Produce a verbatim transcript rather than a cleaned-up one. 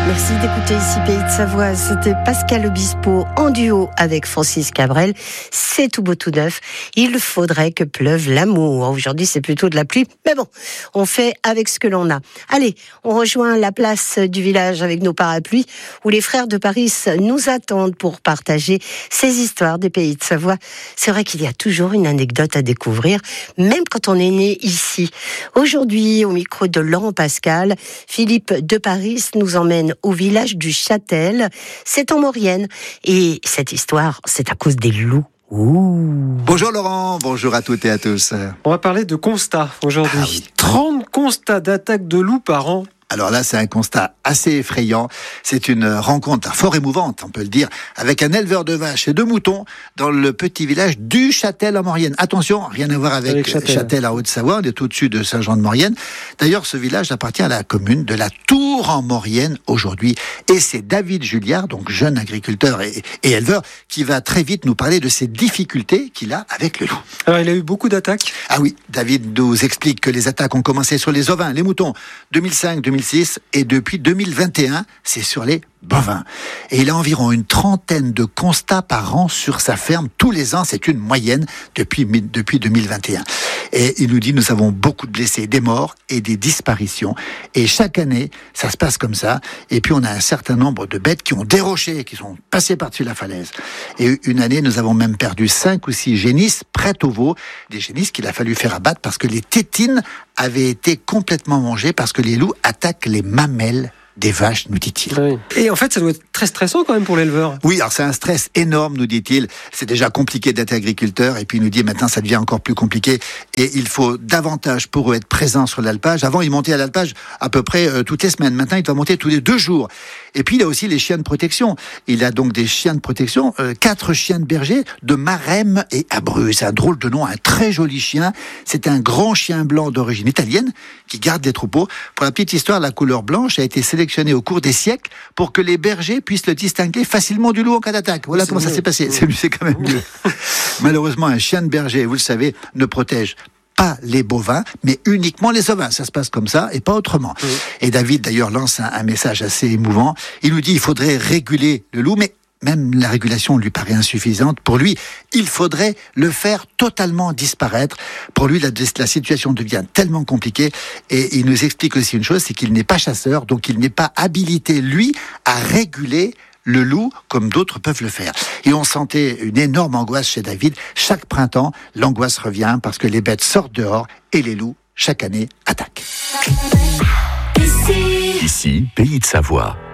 Merci d'écouter ici Pays de Savoie. C'était Pascal Obispo en duo avec Francis Cabrel. C'est tout beau tout neuf. Il faudrait que pleuve l'amour. Aujourd'hui, c'est plutôt de la pluie. Mais bon, on fait avec ce que l'on a. Allez, on rejoint la place du village avec nos parapluies où les frères de Paris nous attendent pour partager ces histoires des Pays de Savoie. C'est vrai qu'il y a toujours une anecdote à découvrir, même quand on est né ici. Aujourd'hui, au micro de Laurent Pascal, Philippe de Paris nous emmène au village du Châtel. C'est en Maurienne. Et cette histoire, c'est à cause des loups. Ouh. Bonjour Laurent, bonjour à toutes et à tous. On va parler de constats aujourd'hui. Ah oui. trente constats d'attaques de loups par an. Alors là, c'est un constat assez effrayant. C'est une rencontre fort émouvante, on peut le dire, avec un éleveur de vaches et de moutons dans le petit village du Châtel en Maurienne. Attention, rien à voir avec, avec Châtel. Châtel en Haute-Savoie, on est au-dessus de Saint-Jean-de-Maurienne. D'ailleurs, ce village appartient à la commune de la Tour en Maurienne aujourd'hui. Et c'est David Julliard, donc jeune agriculteur et, et éleveur, qui va très vite nous parler de ses difficultés qu'il a avec le loup. Alors, il a eu beaucoup d'attaques. Ah oui, David nous explique que les attaques ont commencé sur les ovins, les moutons, deux mille cinq, deux mille six, et depuis deux mille vingt et un, c'est sur les bovins. Et il a environ une trentaine de constats par an sur sa ferme. Tous les ans, c'est une moyenne depuis, depuis deux mille vingt et un. Et il nous dit, nous avons beaucoup de blessés, des morts et des disparitions. Et chaque année, ça se passe comme ça. Et puis, on a un certain nombre de bêtes qui ont déroché, qui sont passées par-dessus la falaise. Et une année, nous avons même perdu cinq ou six génisses prêtes au veau. Des génisses qu'il a fallu faire abattre parce que les tétines avaient été complètement mangées parce que les loups attaquent les mamelles des vaches, nous dit-il. Oui. Et en fait, ça doit être très stressant quand même pour l'éleveur. Oui, alors c'est un stress énorme, nous dit-il. C'est déjà compliqué d'être agriculteur, et puis il nous dit maintenant ça devient encore plus compliqué, et il faut davantage pour eux être présents sur l'alpage. Avant, il montait à l'alpage à peu près euh, toutes les semaines. Maintenant, il doit monter tous les deux jours. Et puis, il a aussi les chiens de protection. Il a donc des chiens de protection, euh, quatre chiens de berger de Marème et Abreu. C'est un drôle de nom, un très joli chien. C'est un grand chien blanc d'origine italienne qui garde les troupeaux. Pour la petite histoire, la couleur blanche a été sélectionnée au cours des siècles pour que les bergers puissent le distinguer facilement du loup en cas d'attaque. Voilà c'est comment mieux. ça s'est passé. C'est, c'est quand même mieux. Malheureusement, un chien de berger, vous le savez, ne protège pas les bovins, mais uniquement les ovins. Ça se passe comme ça et pas autrement. Mmh. Et David, d'ailleurs, lance un, un message assez émouvant. Il nous dit qu'il faudrait réguler le loup, mais même la régulation lui paraît insuffisante. Pour lui, il faudrait le faire totalement disparaître. Pour lui, la, la situation devient tellement compliquée. Et il nous explique aussi une chose, c'est qu'il n'est pas chasseur, donc il n'est pas habilité, lui, à réguler le loup, comme d'autres peuvent le faire. Et on sentait une énorme angoisse chez David. Chaque printemps, l'angoisse revient parce que les bêtes sortent dehors et les loups, chaque année, attaquent. Ici, Pays de Savoie.